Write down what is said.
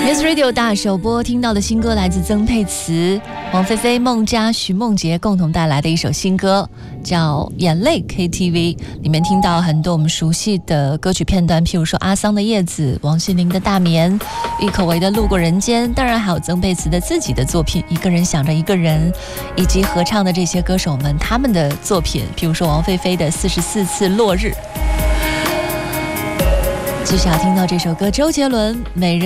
Yes Radio 大首播听到的新歌来自曾沛慈、王菲菲、孟佳、徐梦洁共同带来的一首新歌，叫《眼泪 KTV》。里面听到很多我们熟悉的歌曲片段，譬如说阿桑的《叶子》、王心凌的《大眠》、郁可唯的《路过人间》，当然还有曾沛慈的自己的作品《一个人想着一个人》，以及合唱的这些歌手们他们的作品，譬如说王菲菲的《44次落日》。继续要听到这首歌，周杰伦《美人》。